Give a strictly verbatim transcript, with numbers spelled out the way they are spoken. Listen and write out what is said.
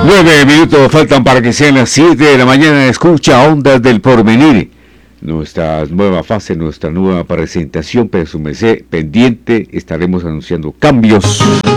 Nueve minutos faltan para que sean las siete de la mañana. Escucha Ondas del Porvenir. Nuestra nueva fase, nuestra nueva presentación, pero su merced pendiente, estaremos anunciando cambios.